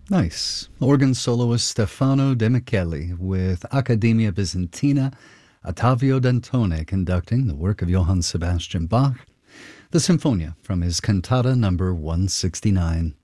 Nice. Organ soloist Stefano De Michele with Accademia Byzantina, Ottavio Dantone conducting the work of Johann Sebastian Bach, the Sinfonia from his cantata number 169.